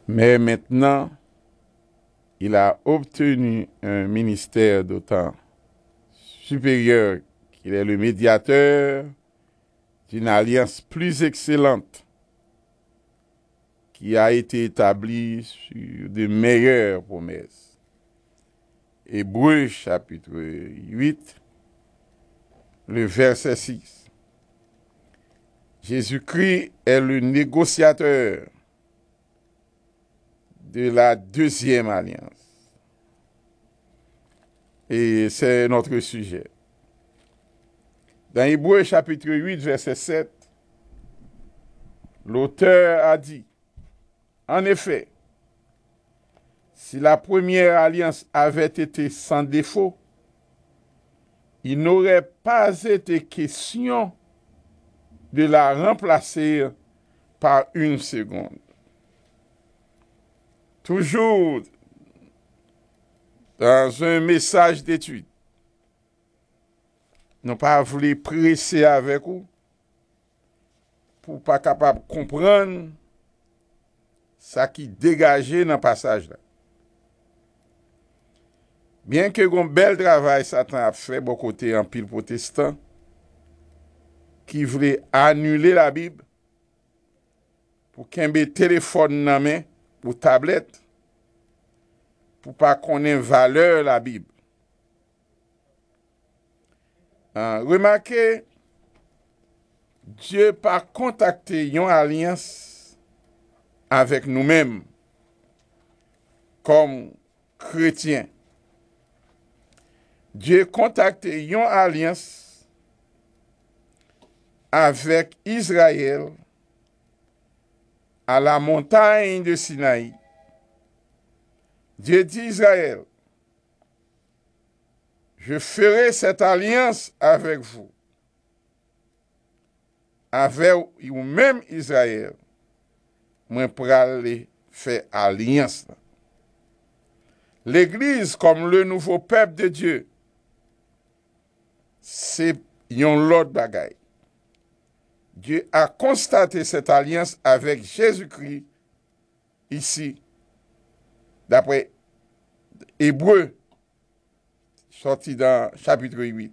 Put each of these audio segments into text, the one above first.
Mais maintenant, il a obtenu un ministère d'autant supérieur qu'il est le médiateur d'une alliance plus excellente qui a été établie sur de meilleures promesses. Hébreux chapitre 8, le verset 6. Jésus-Christ est le négociateur de la deuxième alliance. Et c'est notre sujet. Dans Hébreux chapitre 8, verset 7, l'auteur a dit, en effet, si la première alliance avait été sans défaut, il n'aurait pas été question de la remplacer par une seconde. Toujours dans un message d'étude, nous pas voulu presser avec vous pour pas capable de comprendre ça qui dégageait dans le passage là. Bien que un bel travail Satan a fait bon côté en pile protestant qui voulait annuler la Bible pour qu'il y ait téléphone dans main ou tablette pour pas qu'on ait valeur la Bible. Remarquez, Dieu pas contacté une alliance avec nous-mêmes comme chrétiens. Dieu contacté une alliance avec Israël à la montagne de Sinaï. Dieu dit Israël, je ferai cette alliance avec vous, avec vous-même Israël, moi pour aller faire alliance. L'Église, comme le nouveau peuple de Dieu, c'est une autre bagaille. Dieu a constaté cette alliance avec Jésus-Christ ici, d'après Hébreux, sorti dans chapitre 8.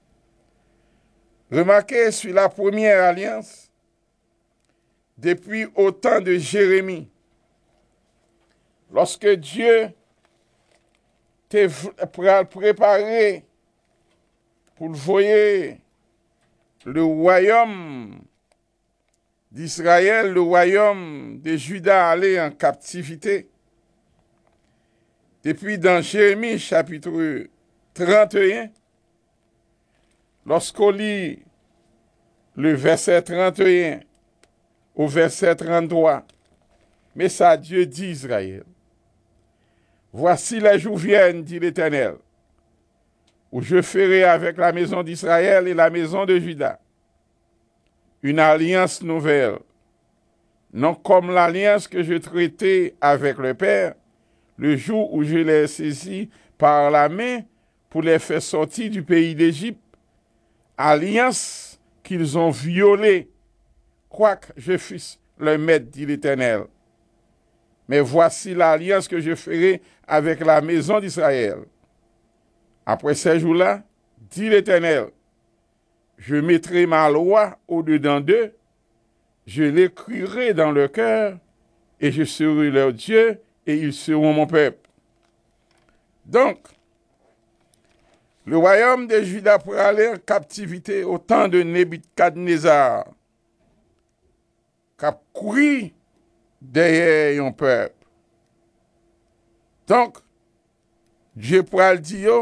Remarquez sur la première alliance, depuis au temps de Jérémie, lorsque Dieu t'a préparé pour voyer le royaume d'Israël, le royaume de Juda aller en captivité. Depuis dans Jérémie chapitre 31, lorsqu'on lit le verset 31 au verset 33, mais ça Dieu dit Israël, voici les jours viennent, dit l'Éternel, où je ferai avec la maison d'Israël et la maison de Juda une alliance nouvelle, non comme l'alliance que je traitais avec le Père, le jour où je les saisis par la main pour les faire sortir du pays d'Égypte, alliance qu'ils ont violée, quoique je fusse leur maître, dit l'Éternel. Mais voici l'alliance que je ferai avec la maison d'Israël. Après ces jours-là, dit l'Éternel, je mettrai ma loi au-dedans d'eux, je l'écrirai dans leur cœur, et je serai leur Dieu, et ils seront mon peuple. Donc, le royaume de Juda pour aller en captivité au temps de Nebuchadnezzar, qui a couru derrière un peuple. Donc, Dieu pourra le dire,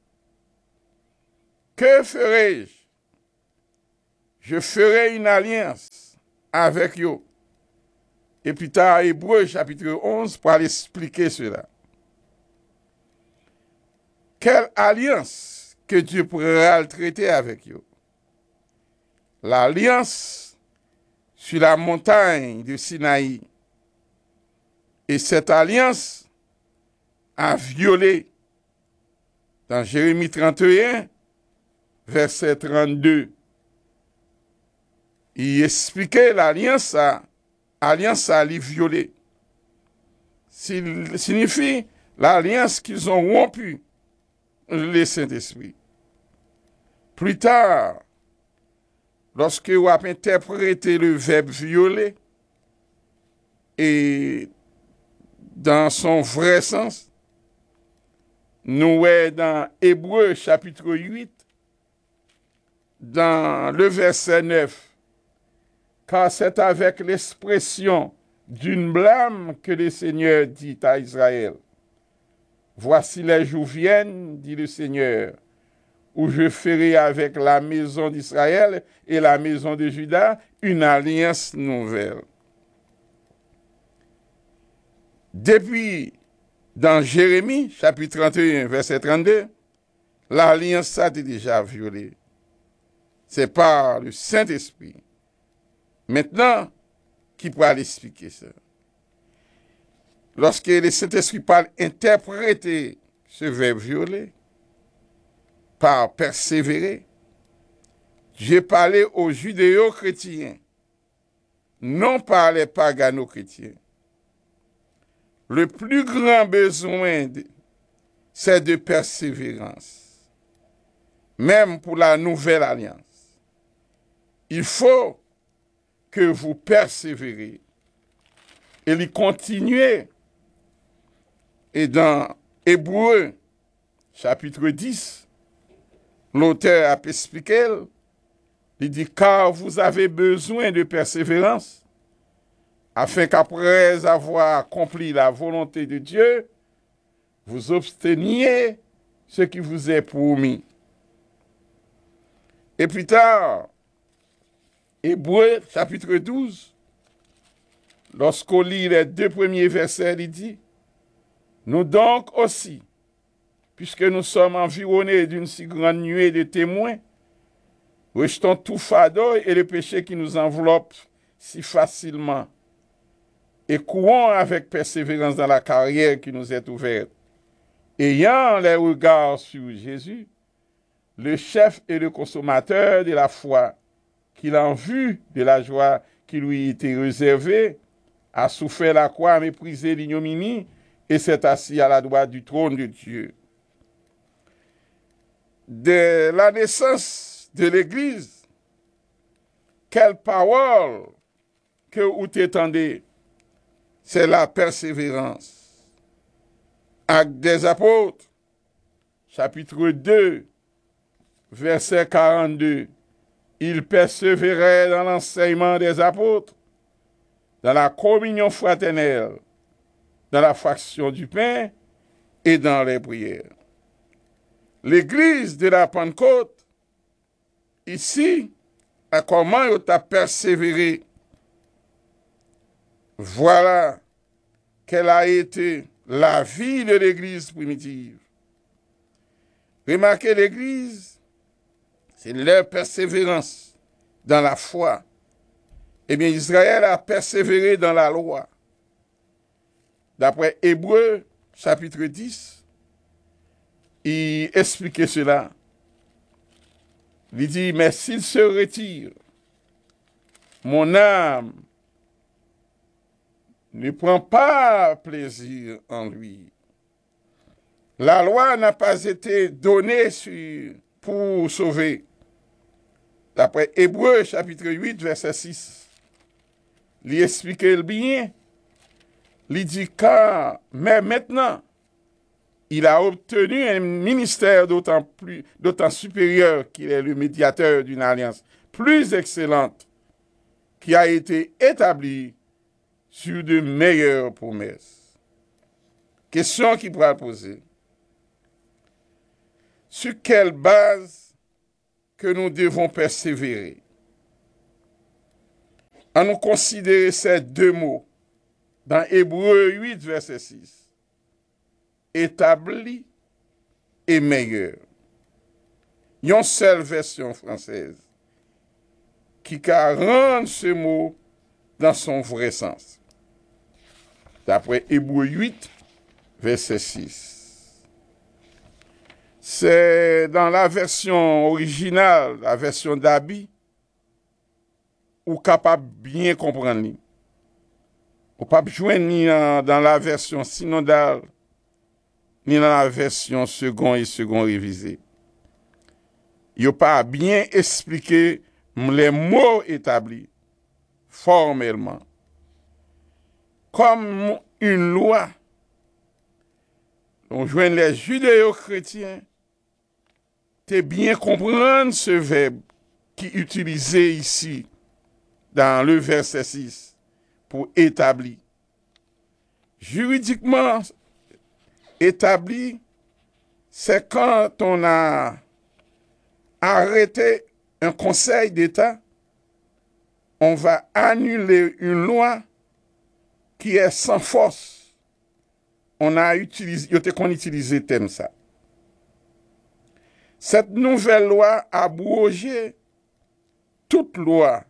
que ferai-je? Je ferai une alliance avec eux. Et plus tard, Hébreux chapitre 11 pour aller expliquer cela. Quelle alliance que Dieu pourra le traiter avec eux? L'alliance sur la montagne de Sinaï. Et cette alliance a violé dans Jérémie 31, verset 32. Il expliquait l'alliance à lui violer. signifie l'alliance qu'ils ont rompue, le Saint-Esprit. Plus tard, lorsque vous avez interprété le verbe violer, et dans son vrai sens, nous sommes dans Hébreux chapitre 8, dans le verset 9, car c'est avec l'expression d'une blâme que le Seigneur dit à Israël, voici les jours viennent, dit le Seigneur, où je ferai avec la maison d'Israël et la maison de Juda une alliance nouvelle. Depuis, dans Jérémie, chapitre 31, verset 32, l'alliance a été déjà violée. C'est par le Saint-Esprit. Maintenant, qui pourra l'expliquer ça? Lorsque le Saint-Esprit parle interpréter ce verbe violer, par persévérer, j'ai parlé aux judéo-chrétiens, non pas les pagano-chrétiens. Le plus grand besoin, c'est de persévérance, même pour la nouvelle alliance. Il faut que vous persévérez et y continuez. Et dans Hébreux, chapitre 10, l'auteur a expliqué, il dit, car vous avez besoin de persévérance, afin qu'après avoir accompli la volonté de Dieu, vous obteniez ce qui vous est promis. Et plus tard, Hébreux, chapitre 12, lorsqu'on lit les 2 premiers versets, il dit, nous donc aussi, puisque nous sommes environnés d'une si grande nuée de témoins, rejetons tout fardeau et le péché qui nous enveloppe si facilement, et courons avec persévérance dans la carrière qui nous est ouverte, ayant les regards sur Jésus, le chef et le consommateur de la foi, qu'il en vue de la joie qui lui était réservée, a souffert la croix, a méprisé l'ignominie, et s'est assis à la droite du trône de Dieu. De la naissance de l'Église, quelle parole que vous t'étendez, c'est la persévérance. Actes des apôtres, chapitre 2, verset 42. Ils persévéraient dans l'enseignement des apôtres, dans la communion fraternelle, dans la fraction du pain et dans les prières. L'église de la Pentecôte, ici, a comment elle a persévéré. Voilà quelle a été la vie de l'église primitive. Remarquez, l'église, c'est leur persévérance dans la foi. Eh bien, Israël a persévéré dans la loi. D'après Hébreux, chapitre 10, il expliquait cela. Il dit, mais s'il se retire, mon âme ne prend pas plaisir en lui. La loi n'a pas été donnée pour sauver. D'après Hébreux, chapitre 8, verset 6, il expliquait bien. Il dit, mais maintenant, il a obtenu un ministère d'autant supérieur qu'il est le médiateur d'une alliance plus excellente qui a été établie sur de meilleures promesses. Question qu'il pourra poser. Sur quelle base que nous devons persévérer? À nous considérer ces 2 mots dans Hébreux 8, verset 6. Établi et meilleur. Il y a une seule version française qui rend ce mot dans son vrai sens. D'après Hébreux 8, verset 6. C'est dans la version originale, la version d'Abi, ou capable bien comprendre. ou pas joindre ni dans la version synodale, ni dans la version second et second révisé. Il n'a pas bien expliqué les mots établis formellement. Comme une loi, on joint les judéo-chrétiens, c'est bien comprendre ce verbe qui est utilisé ici dans le verset 6 pour établir. Juridiquement établi, c'est quand on a arrêté un conseil d'État, on va annuler une loi qui est sans force. On a utilisé, qu'on utilisé thème ça. Cette nouvelle loi a abrogé toute loi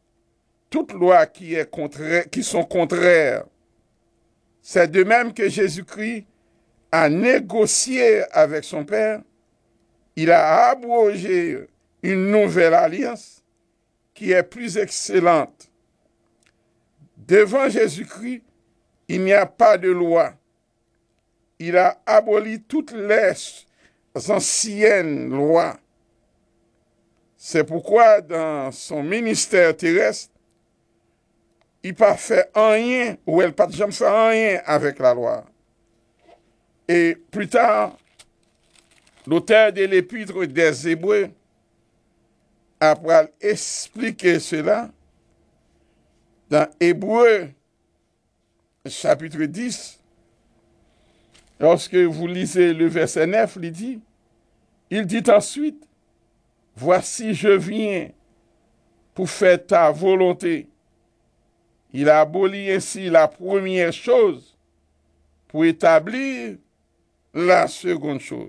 qui sont contraires. C'est de même que Jésus-Christ a négocié avec son Père. Il a abrogé une nouvelle alliance qui est plus excellente. Devant Jésus-Christ, il n'y a pas de loi. Il a aboli toutes les anciennes lois. C'est pourquoi dans son ministère terrestre, il n'a pas fait rien, ou elle n'a pas jamais fait rien avec la loi. Et plus tard, l'auteur de l'Épître des Hébreux, après expliquer cela, dans Hébreux, chapitre 10, lorsque vous lisez le verset 9, il dit ensuite, « Voici, je viens pour faire ta volonté. » Il a aboli ainsi la première chose pour établir la seconde chose.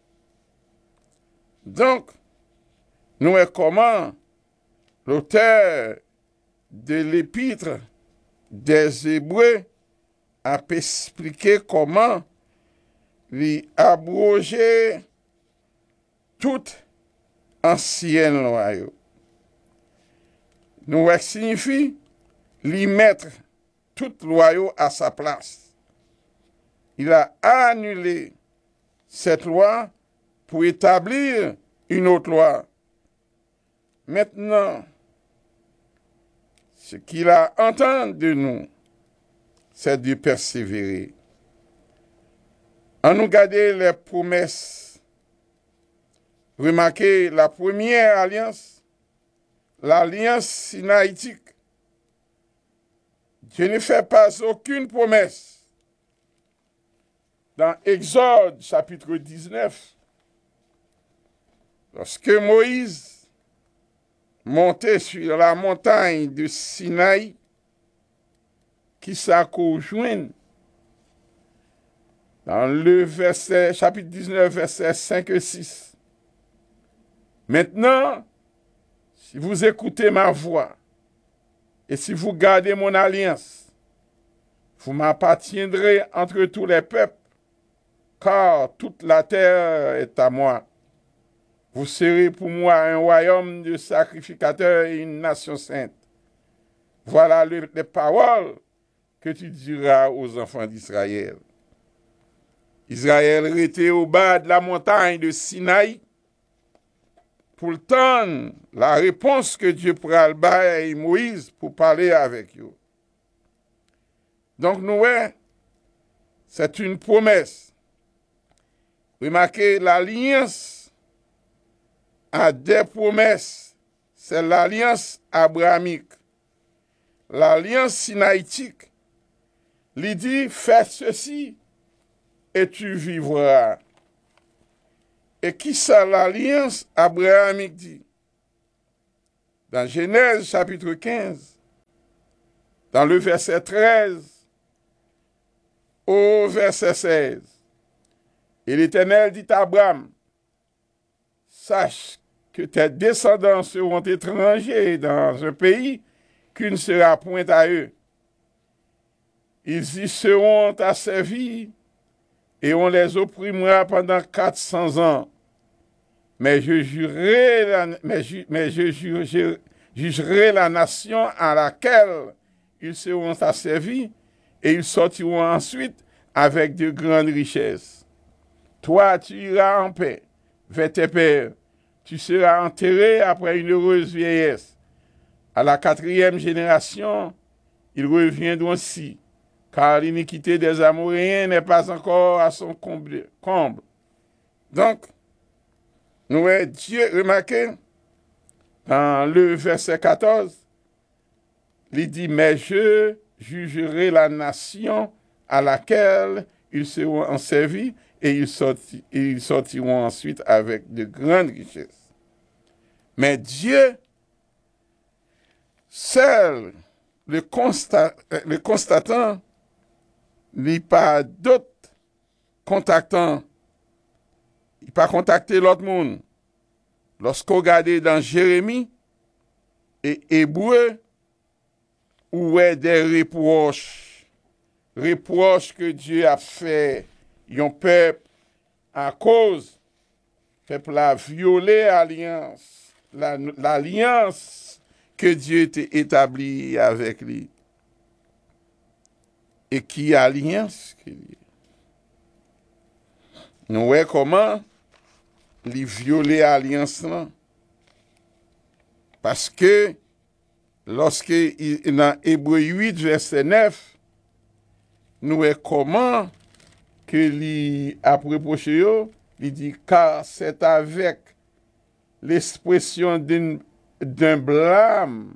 Donc, nous voyons comment l'auteur de l'Épître des Hébreux a expliqué comment lui abroger toute ancienne loi. Nous voyons signifie lui mettre toute loi à sa place. Il a annulé cette loi pour établir une autre loi. Maintenant, ce qu'il a entendu de nous, c'est de persévérer. En nous garder les promesses, remarquez la première alliance, l'alliance sinaïtique. Dieu ne fait pas aucune promesse. Dans Exode chapitre 19, lorsque Moïse montait sur la montagne de Sinaï, qui s'est rejoint dans le verset, chapitre 19, verset 5 et 6. Maintenant, si vous écoutez ma voix, et si vous gardez mon alliance, vous m'appartiendrez entre tous les peuples, car toute la terre est à moi. Vous serez pour moi un royaume de sacrificateurs et une nation sainte. Voilà les paroles que tu diras aux enfants d'Israël. Israël était au bas de la montagne de Sinaï pour tendre la réponse que Dieu pral bailler à Moïse pour parler avec eux. Donc, nous, c'est une promesse. Remarquez, l'alliance a des promesses. C'est l'alliance abrahamique. L'alliance sinaïtique, il dit, fais ceci et tu vivras. Et qui ça l'alliance abrahamique dit? Dans Genèse chapitre 15, dans le verset 13 au verset 16, et l'Éternel dit à Abraham, sache que tes descendants seront étrangers dans un pays qui ne sera point à eux. Ils y seront asservis et on les opprimera pendant 400 ans. Mais je jugerai la nation à laquelle ils seront asservis et ils sortiront ensuite avec de grandes richesses. Toi, tu iras en paix vers tes pères. Tu seras enterré après une heureuse vieillesse. À la 4e génération, ils reviendront aussi, car l'iniquité des Amoréens n'est pas encore à son comble. Donc, nous voyons Dieu, remarquez, dans le verset 14, il dit, mais je jugerai la nation à laquelle ils seront servis et ils sortiront ensuite avec de grandes richesses. Mais Dieu, seul, le constatant, il pas d'autres contactants, il pas contacté l'autre monde. Lorsqu'on regarde dans Jérémie et Hébreu, où est des reproches que Dieu a fait, yon peuple, à cause, peuple a violé l'alliance que Dieu était établi avec lui. Et qui alliance qu'il y a. Nous voyons comment il violé l'alliance là. Parce que lorsque dans Hébreu 8, verset 9, nous voyons comment que lui a reproché, il dit, car c'est avec l'expression d'un blâme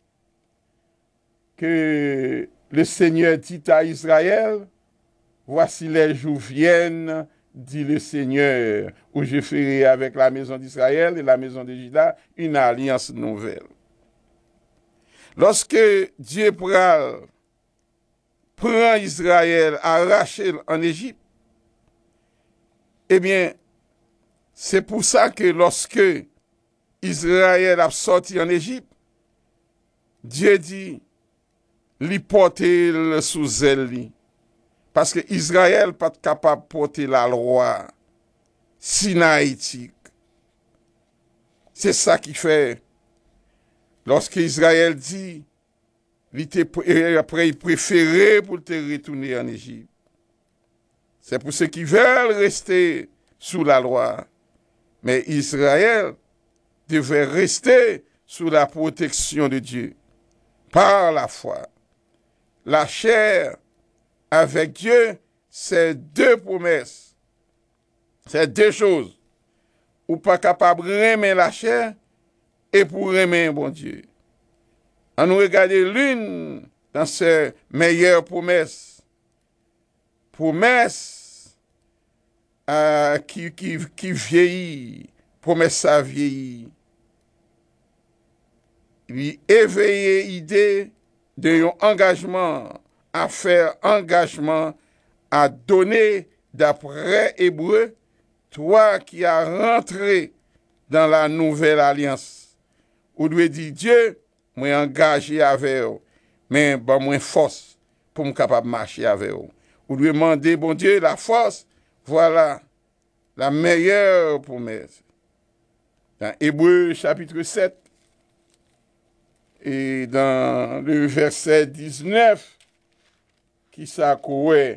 que le Seigneur dit à Israël, voici les jours viennent, dit le Seigneur, où je ferai avec la maison d'Israël et la maison de Juda une alliance nouvelle. Lorsque Dieu prend Israël, arraché en Égypte, eh bien, c'est pour ça que lorsque Israël a sorti en Égypte, Dieu dit, li porter sous zèle. Parce que Israël n'est pas capable de porter la loi sinaïtique. C'est ça qui fait, lorsque Israël dit, après il préférait pour te retourner en Égypte. C'est pour ceux qui veulent rester sous la loi. Mais Israël devait rester sous la protection de Dieu, par la foi. La chair avec Dieu, c'est deux promesses. C'est deux choses. Ou pas capable de aimer la chair et pour aimer un bon Dieu. On nous regarde l'une dans ses meilleures promesses. Promesse qui vieillit. Promesse ça vieillit. Lui éveiller idée de un engagement à faire engagement à donner d'après Hébreu, toi qui as rentré dans la nouvelle alliance. Ou doit dire Dieu, moi engagé avec vous, mais bon moi force pour me capable marcher avec vous. Ou doit demander bon Dieu la force, voilà la meilleure promesse. Dans Hébreu chapitre 7 et dans le verset 19 qui s'accourait,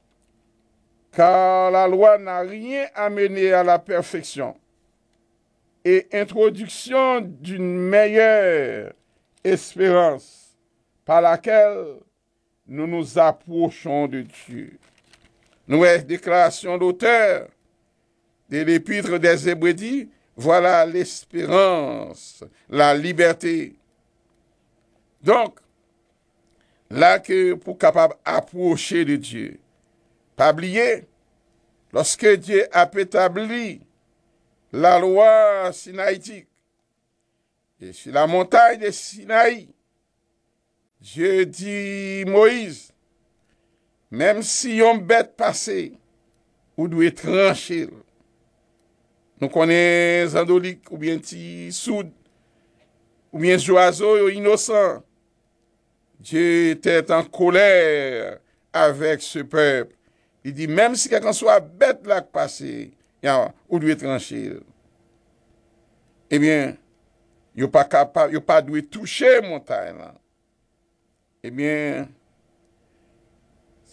car la loi n'a rien amené à la perfection et introduction d'une meilleure espérance par laquelle nous nous approchons de Dieu. Nouvelle déclaration d'auteur de l'épître des Hébreux dit, voilà l'espérance, la liberté. Donc, là que pour capable approcher de Dieu, pas oublier, lorsque Dieu a établi la loi sinaïtique, et sur la montagne de Sinaï, Dieu dit Moïse, même si on bête passé, ou doit trancher. Nous connaissons Zandolique, ou bien ti soude, ou bien oiseau innocent. Dieu était en colère avec ce peuple. Il dit, même si quelqu'un soit bête là passé, ou doit trancher. Eh bien, il pas capable, il pas doit toucher montagne là. Eh bien,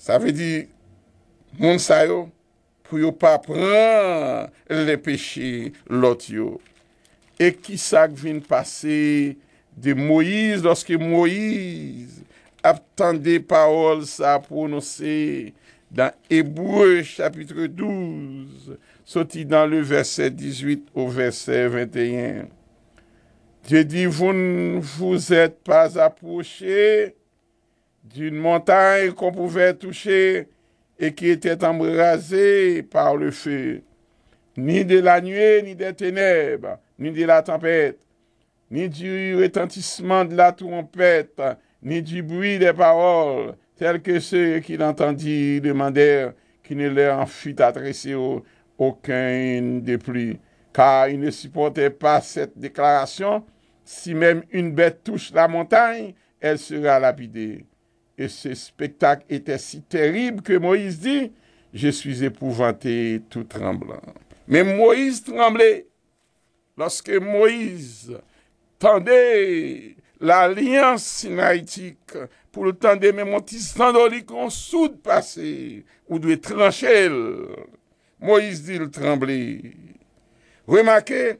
Ça veut dire, moun sa yo, pour yo pas prendre les péchés l'autre yo. Et qui ça vient passer de Moïse lorsque Moïse attendait parole ça prononcé dans Hébreu chapitre 12, sorti dans le verset 18 au verset 21. Dieu dit, vous ne vous êtes pas approchés d'une montagne qu'on pouvait toucher et qui était embrasée par le feu, ni de la nuée, ni des ténèbres, ni de la tempête, ni du retentissement de la trompette, ni du bruit des paroles, tels que ceux qui l'entendirent demandèrent qu'il ne leur en fût adressé aucun de plus, car ils ne supportaient pas cette déclaration. Si même une bête touche la montagne, elle sera lapidée. Et ce spectacle était si terrible que Moïse dit, je suis épouvanté tout tremblant. Mais Moïse tremblait. Lorsque Moïse tendait l'alliance sinaïtique pour le tendre même mon petit sandoli qu'on soude passer ou doit trancher. Moïse dit il tremblait. Remarquez,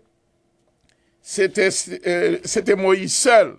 c'était Moïse seul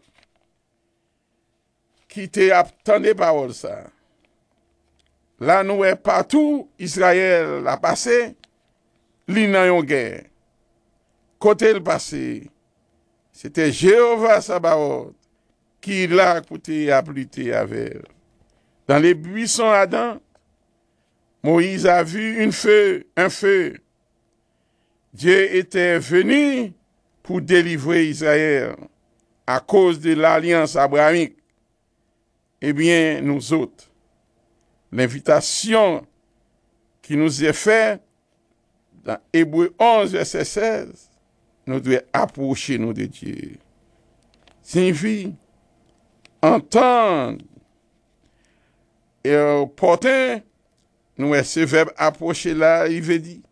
qui attendait parole ça. Là, nous est partout, Israël a passé, li nan yon guerre. Côté le passé, c'était Jéhovah Sabaoth qui l'a écouté abrité avec. Dans les buissons ardents, Moïse a vu un feu. Dieu était venu pour délivrer Israël à cause de l'alliance abrahamique. Eh bien, nous autres, l'invitation qui nous est faite dans Hébreu 11, verset 16, nous devons approcher nous de Dieu. Signifie entendre et porter, nous est ce verbe approcher là, il veut dire.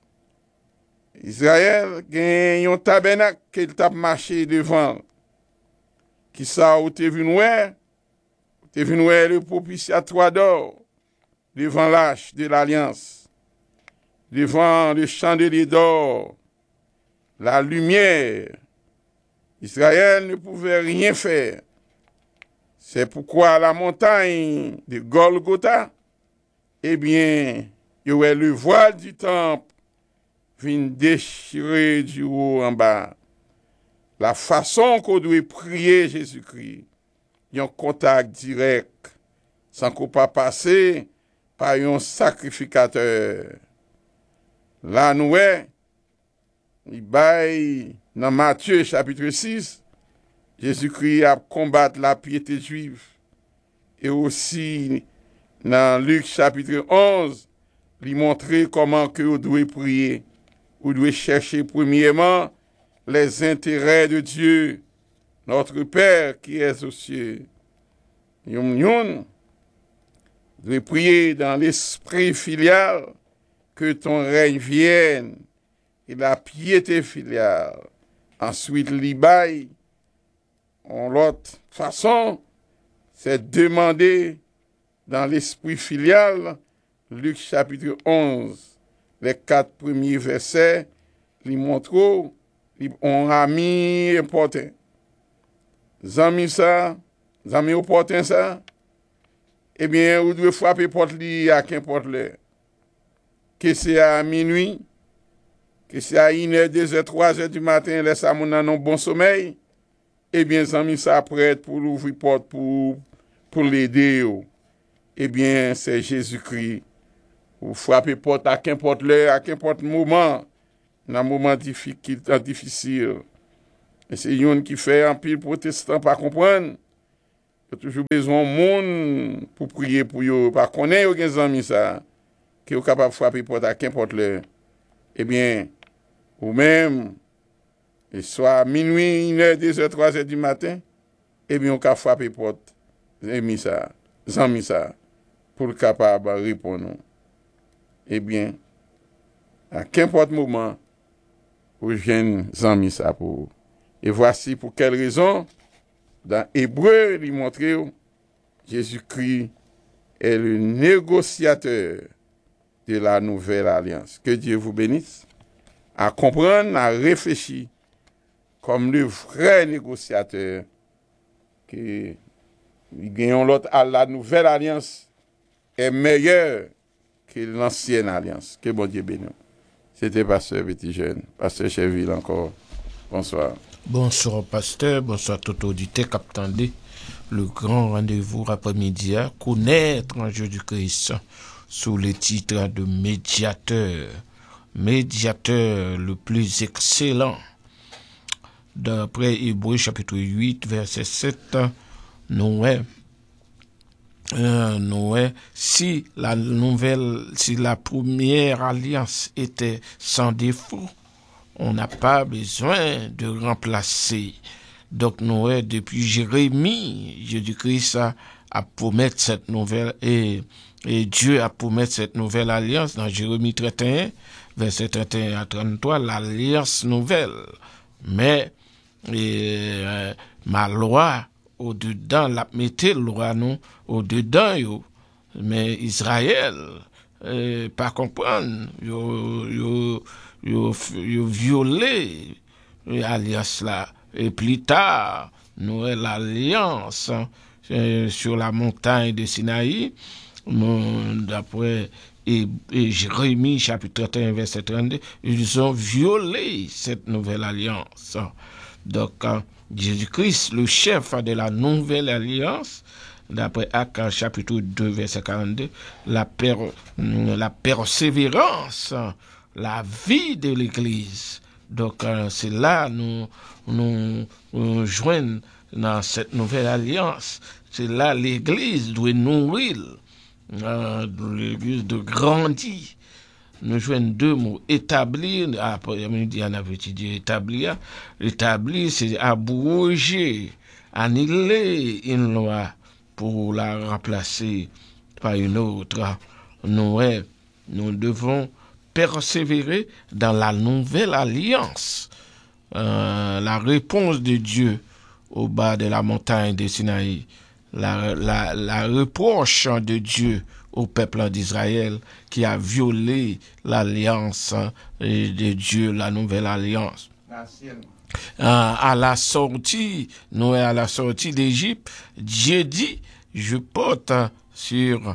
Israël gagne un tabernacle qu'il t'a marché devant. Qui ça ou t'es venu voir? T'es venu voir le propitiatoire d'or devant l'arche de l'alliance, devant le chandelier d'or, la lumière. Israël ne pouvait rien faire. C'est pourquoi la montagne de Golgotha, eh bien, il y aurait le voile du temple vient déchirer du haut en bas. La façon qu'on doit prier Jésus-Christ, il y a un contact direct, sans qu'on pas passer par un sacrificateur. Là, nous, il baille dans Matthieu chapitre 6, Jésus-Christ a combattu la piété juive. Et aussi, dans Luc chapitre 11, il montrer comment que vous devez prier. Vous devez chercher premièrement les intérêts de Dieu, notre Père qui est aux cieux. Vous devez prier dans l'esprit filial que ton règne vienne et la piété filiale. Ensuite, l'ibaille, en l'autre façon, c'est demander dans l'esprit filial, Luc chapitre 11, les 4 premiers versets, ils montrent un ami important. Zami important ça, eh bien, vous devez frapper porte li à qu'importe l'heure. Que c'est à minuit, que c'est à 1h, 2h, 3h du matin, laisse à mon un bon sommeil, eh bien, zami ça prête pour l'ouvrir porte pour l'aider. Eh bien, c'est Jésus-Christ. Vous frappez porte à qu'importe l'heure, à qu'importe moment, dans un moment difficile. Et c'est une qui fait un pile protestant pas comprendre. Il y a toujours besoin de monde pour prier pour eux. Pas connaître des amis ça, qui sont capables de frapper porte à qu'importe l'heure. Eh bien, ou même, et soit minuit, 1h, 2h, 3h du matin, eh bien, on peut frapper porte, amis ça, pour le capable de répondre. Eh bien, à qu'importe moment, vous jeunes amis ça pour. Et voici pour quelle raison, dans Hébreu, il montre Jésus-Christ est le négociateur de la nouvelle alliance. Que Dieu vous bénisse. À comprendre, à réfléchir comme le vrai négociateur que gagnons l'autre à la nouvelle alliance est meilleure que l'ancienne alliance. Que bon Dieu bénisse. C'était Pasteur Petit Jeune, Pasteur Cheville encore. Bonsoir. Bonsoir pasteur, bonsoir tout auditeur qui attendait le grand rendez-vous après-midi à connaître en Jésus-Christ sous le titre de médiateur le plus excellent. D'après Hébreux chapitre 8 verset 7, si la première alliance était sans défaut, on n'a pas besoin de remplacer. Donc Noé, depuis Jérémie, Jésus-Christ a promis cette nouvelle et Dieu a promis cette nouvelle alliance dans Jérémie 31, verset 31 à 33, l'alliance nouvelle. Mais ma loi au-dedans, la mettez loi non au-dedans yo. Mais Israël pas comprendre, yo violé l'alliance là. Et plus tard, nous avons l'alliance sur la montagne de Sinaï, d'après Jérémie chapitre 31 verset 32, ils ont violé cette nouvelle alliance. Donc, Jésus-Christ, le chef de la nouvelle alliance, d'après Actes chapitre 2 verset 42, la persévérance, la vie de l'Église. Donc, c'est là nous joignons dans cette nouvelle alliance. C'est là l'Église doit nourrir, l'Église doit grandir. Nous joignons deux mots, établir, après, on avait dit établir. Établir, c'est abroger, annuler une loi pour la remplacer par une autre. Nous devons persévérer dans la nouvelle alliance. La réponse de Dieu au bas de la montagne de Sinaï, la reproche de Dieu au peuple d'Israël qui a violé l'alliance de Dieu, la nouvelle alliance. À la sortie d'Égypte, Dieu dit, je porte sur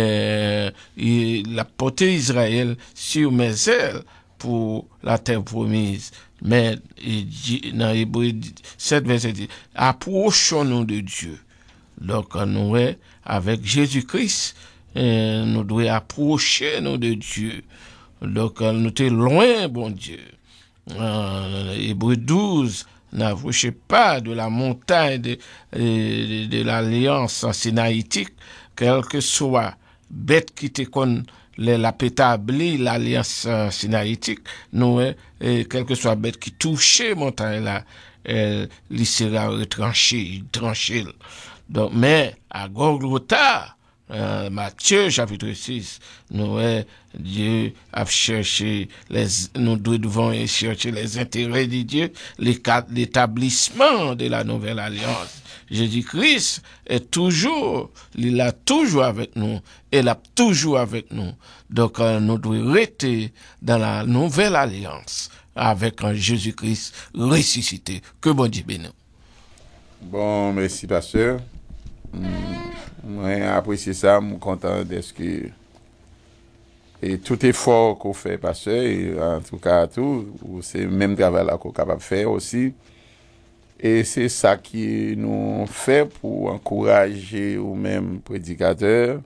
la portée Israël sur mes ailes pour la terre promise. Mais dans Hébreux 7 verset 10, approchons-nous de Dieu. Donc nous, avec Jésus-Christ, nous devons approcher nous de Dieu. Donc nous sommes loin, bon Dieu. Hébreux 12, n'approchez pas de la montagne de l'alliance sinaïtique, quelle que soit bête qui te connaît, la établi l'alliance sinaïtique, nous, quelle que soit bête qui touchait montagne là, il sera retranché. Donc, mais à Golgotha, Matthieu chapitre 6, nous, Dieu a cherché nous devons chercher les intérêts de Dieu, l'établissement de la nouvelle alliance. Jésus-Christ est toujours, il est toujours avec nous, il est toujours avec nous. Donc, nous devons rester dans la nouvelle alliance avec Jésus-Christ ressuscité. Que bon Dieu bénisse. Bon, merci, pasteur. Moi, apprécié ça, je suis content de ce que. Et tout effort qu'on fait, pasteur, et en tout cas, c'est le même travail qu'on est capable de faire aussi. Et c'est ça qui nous fait pour encourager ou même prédicateurs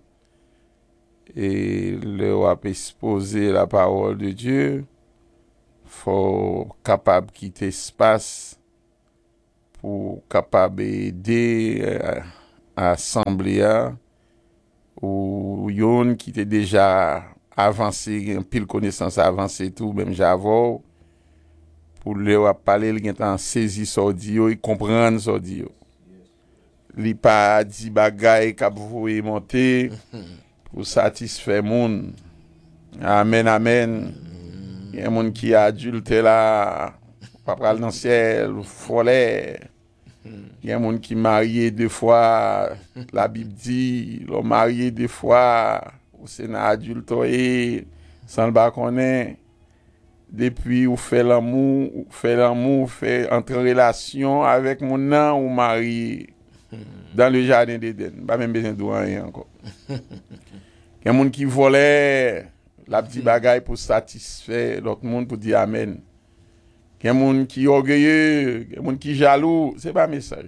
et leur exposer la parole de Dieu. Faut capable quitter espace pour capable aider à assembler ou yon qui était déjà avancé, un pile connaissance avancé tout même j'avais pour leur parler, il est en saisi sordio, il comprend sordio. Il pas dit bagay qu'a voué monter pour satisfaire monde. Amen amen. Il y a monde qui adulte là, pas pral dans ciel, folle. Il y a des gens qui marié 2 fois, la Bible dit, l'ont marié 2 fois, au Sénat adultéré, sans le bas connaître. Depuis ou fait l'amour, fait entrer en relation avec mon nom ou mari dans le jardin d'Éden. Pas même besoin de rien encore. Il y a des gens qui volait la petite bagaille pour satisfaire l'autre monde pour dire amen. Il y a des gens qui orgueilleux, il y a des gens qui jaloux. C'est pas un message.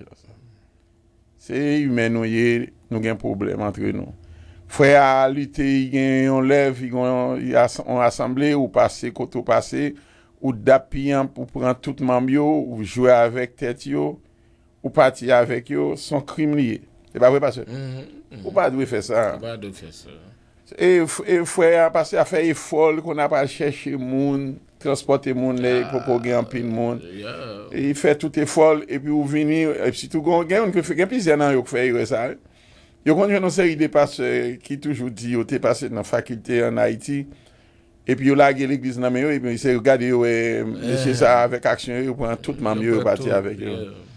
C'est humain, nous avons un problème entre nous. Frère à lutter, on lève, on assemblée, ou passer, côté passer, ou d'appuyant pour prendre tout membre, ou jouer avec tête, ou partir avec eux, sont crimes liés. C'est pas vrai, parce que ou pas de faire ça. Pas de faire ça. Et frère, parce à faire effort, qu'on n'a pas cherché monde, transporter monde, pour gagner un peu de monde. Il fait tout effort, et puis, vous venez, et puis, tout le monde, qui fait plusieurs ans, qui fait ça. Yo connais une série de pasteurs qui toujours dit yo t'es passé dans la faculté en Haïti et puis yo lagué l'église dans main et puis c'est regarder monsieur ça avec action yo prend tout membre yo parti avec yo.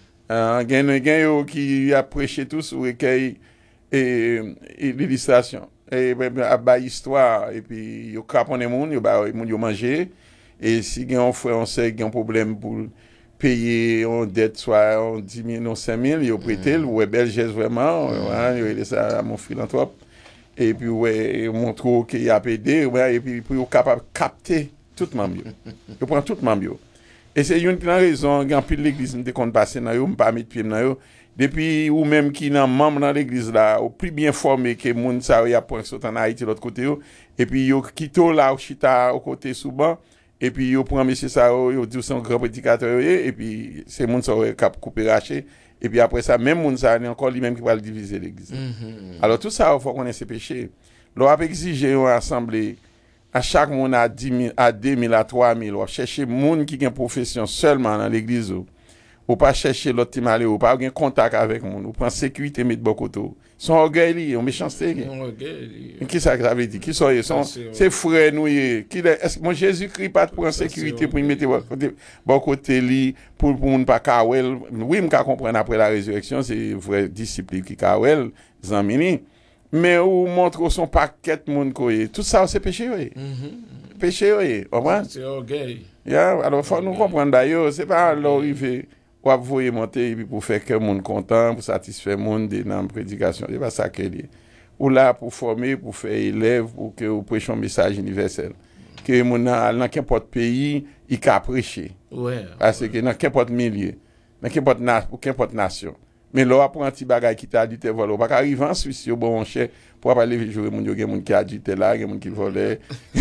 Gen yo qui a prêché tous ou recueil et l'illustration et ba histoire et puis yo caponner moun yo manger et si gen on frère on sait gen problème pour payer en dette soit en 10 000 ou 5 000, ils ont prêté, ouais, belle geste vraiment, il a ça à mon philanthrope, et puis ouais, montre qu'il a aidé, ouais, et puis pour être capable de capter tout le monde. Il prend tout le monde. Et c'est une raison, quand puis l'église me décompte passer dans yo, me pas mettre pied dans yo, depuis ou même qui nan membre dans l'église là, au plus bien formé que moun ça y a point sauter en Haïti l'autre côté yo, et puis yo quitto là au chita au côté souban. Et puis, yo prend monsieur ça, yo dit son grand prédicateur, et puis, c'est moun ça cap couper raché. Et puis après ça, même moun ça, encore lui-même qui va le diviser l'église. Alors, tout ça, il faut connaître ses péchés. L'on a exigé une assemblée, à chaque monde à 10 000, à 2 000, à 3 000, on chercher moun qui a une profession seulement dans l'église, ou pas chercher l'autre timale, ou pas avoir contact avec moun, ou prendre sécurité, mettre bon côté. Son orgueil, on méchanceté. Qui ça veut dire? Qui sont c'est frère nous est-ce que mon Jésus-Christ pas pour en sécurité pour mettre bon côté li pour moun pas kawel. Oui, m'ka comprendre après la résurrection, c'est vrai disciple qui kawel, zamini. Mais ou montre son paquet moun koye. Tout ça c'est péché oui. Péché oui, c'est orgueil. Alors faut nous comprendre d'ailleurs, c'est pas l'arrivée ou à vous monter pour faire que monde content, pour satisfaire monde dans la prédication. C'est pas ça qu'elle est. Ou là pour former, pour faire élève, pour que vous prêchiez un message universel. Que mon dans n'importe pays, il peut prêcher. Ouais. Parce que dans n'importe milieu, dans n'importe nation. Mais là, pour un petit bagage qui t'a dit, tu volé. Pas qu'arriver en Suisse, au bon cher, pour pas aller jouer, il y a des gens qui a dit, tu là, il y a des gens qui volent.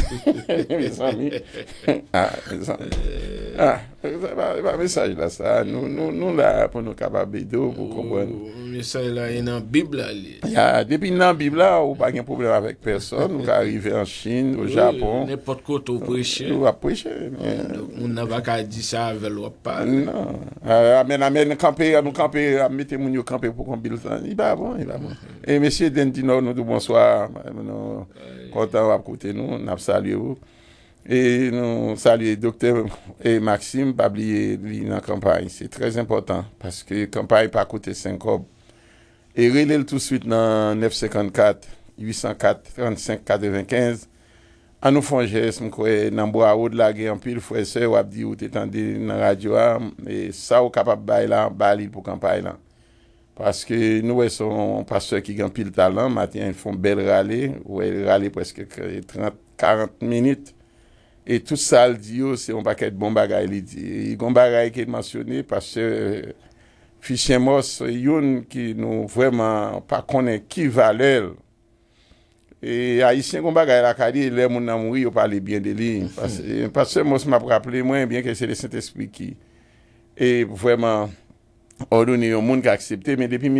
Mes amis. Mes amis. C'est pas un message là, ça. Nous là, pour nous capables d'aider, pour comprendre. Le message là, il est dans la Bible là. Depuis dans la Bible là, on n'a pas de problème avec personne. Nous arriver en Chine, au Japon. N'importe quoi, tu prêches. On va prêcher. On n'a pas qu'à dire ça avec l'autre pas. Non. Amen, camper, nous camper, mettez mon yo camper pour qu'on build ça. Il va bon. Et monsieur Dendino, nous disons bonsoir. Nous content à côté nous, nous saluons. Et nous saluons docteur et Maxime, pas oublier lui dans la campagne. C'est très important parce que la campagne pas coûter 5 cob. Et relève tout de suite dans 954 804 35 95. À nous font geste, m'kwe nan bois haut de la guerre en pile frère sœur ou a dit ou t'entendez dans radio et ça ou capable bail là bail pour campagne là. Parce que nous sont pasteurs qui ont pile talent, matin ils font belle rallye, ouais rallye presque 30 40 minutes. Et tout ça le dit c'est un paquet de bon bagaille il dit. Bon bagaille qui est mentionné parce que Fichemos yon qui nous vraiment pas connaît qui valeur. Et haïtien comme bagaille la kadi les moun nan mouri, yo parle bien de lui parce que moi m'a rappelé moins bien que c'est le Saint-Esprit qui et vraiment ordonné au monde qui a accepté mais depuis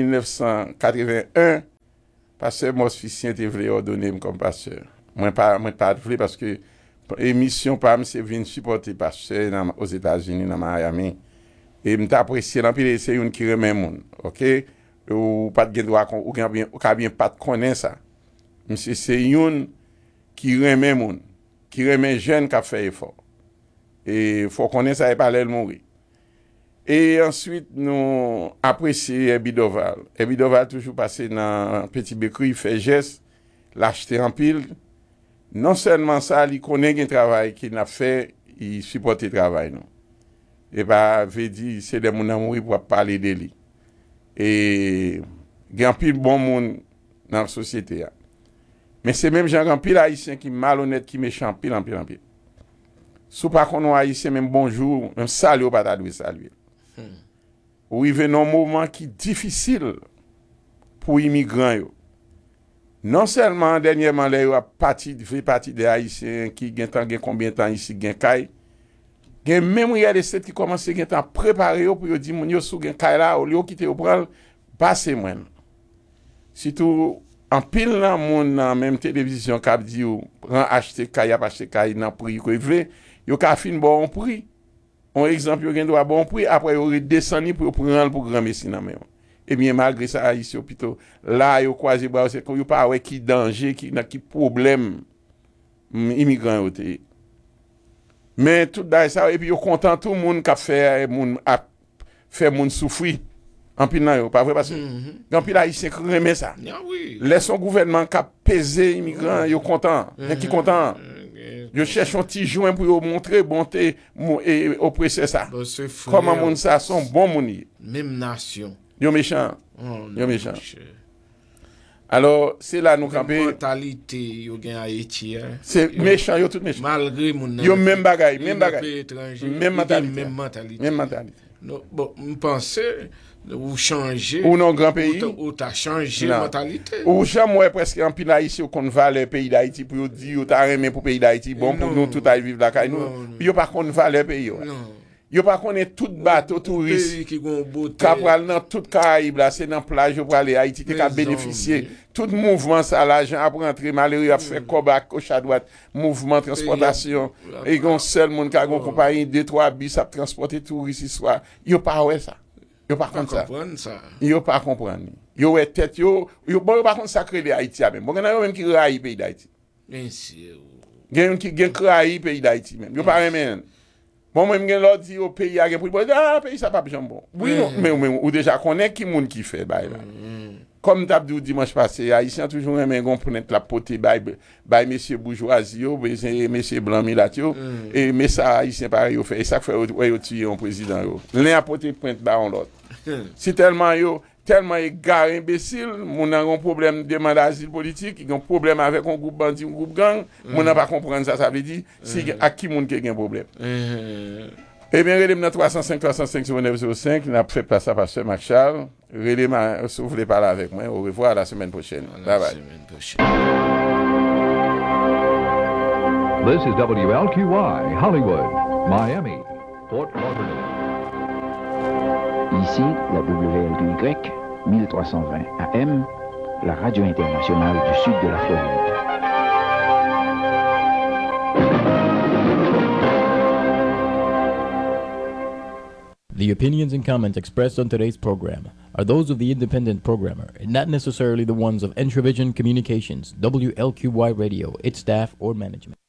1981 pasteur Mos Ficien te voulait ordonner comme pasteur. Moi pas voulais parce que émission par c'est venir supporter pasteur aux États-Unis dans Miami et m'ta apprécié dans pile c'est une qui remet monde, OK? Ou pas de droit ou bien pas de connaître ça. Monsieur c'est une qui remet moun, qui remet jeune qui a fait effort. Et faut connaître ça et pas l'aile mourir. Et ensuite, nous apprécions Ebidoval. Ebidoval toujours passé dans Petit Bécrou, il fait geste, l'acheter en pile. Non seulement ça, il connaît un travail qu'il a fait, il supporte le travail. Non. Et bah, veut dire, c'est des gens qui mourir pour parler de lui. Et il y a un pile bon monde dans la société. Mais c'est même gens pile haïtien qui malhonnête, qui méchant, pile en pile. Sous pas qu'on haïtien, même bonjour, même salut, pas t'adouer saluer. Ou il vient un moment qui est difficile pour les immigrants. Non seulement, dernièrement, il y a partie des Haïtiens qui ont combien de temps ici, qui ont il y a même des qui commencent à préparer pour dire que si vous avez là, au lieu de quitter au prendre, passez moi. Surtout, en pile dans mon même télévision qui dit prend acheter caille acheter caille dans prix que veut, yo ka fin bon prix. Un exemple yo gen droit bon prix après yo redescendu pour prendre pour grand messie nan même. Et bien malgré ça ici hôpital là yo croisé bras c'est qu'on yo pas ouais qui danger qui problème immigrant yo té. Mais tout ça et puis yo content tout monde qui fait moun souffrir. En pile nan yo pas vrai parce que en pile haïtien remet ça. Oui. Laisse son gouvernement qui peser immigrants yo content, qui content. Yo cherche un petit joint pour montrer bonté et oppresser ça. Comment moun ça sont bon moun. Même nation. Yo méchant. Yo méchant. Alors, c'est là nous camper. Mentalité yo gen Haïti. C'est méchant, yo tout méchant. Malgré moun. Yo même bagaille. Même mentalité. Même mentalité. Bon, me penser ou changer ou non grand pays ou t'as changé mentalité ou jamais presque en pile ici qu'on valeur pays d'Haïti pour dire ou t'as aimé pour pays d'Haïti bon pour nous tout à vivre là caille nous yo pas qu'on valeur pays yo pas qu'on est tout bateau touriste qui gon beauté capral dans toute Caraïbe là c'est dans plage pour aller Haïti qui a bénéficié tout mouvement ça l'argent a rentrer malheureux a fait cobac gauche à droite mouvement transportation et gon seul monde qui a gon compagnie 2-3 bis à transporter touristes soir yo pas ouais ça. Yo pas comprendre ça. Yo pas comprendre. Yo est tête yo bon pas contre sacré de Haïti même. Bon yo même qui raille pays d'Haïti. Bien sûr. Gen qui raille pays d'Haïti même. Yo pas même. Bon même gen l'autre dit au pays a gen pour pays ça pas bien bon. Oui mais ou déjà connaît qui monde qui fait bail là. Comme t'abdou dimanche passé haïtien toujours aimé gon prendre la poté bail monsieur bourgeoisie monsieur blanc milatio et mais ça haïtien pareil yo fait et ça fait yo tuer un président yo. L'un a poté pointe ba on l'autre. Si tellement égaré imbécile, mon a un problème de demande d'asile politique, il a un problème avec un groupe bandit, un groupe gang, mon n'a pas comprendre ça veut dire si à qui moun qui a un problème. Eh bien, relève dans 305 n'a fait place à Pasteur Marc Charles. Relève si vous voulez parler avec moi. Au revoir la semaine prochaine. Bye bye. This is WLQY, Hollywood, Miami, Fort Lauderdale. Ici, la WLQY, 1320 AM, la radio internationale du sud de la Floride. The opinions and comments expressed on today's program are those of the independent programmer and not necessarily the ones of Entravision Communications, WLQY Radio, its staff, or management.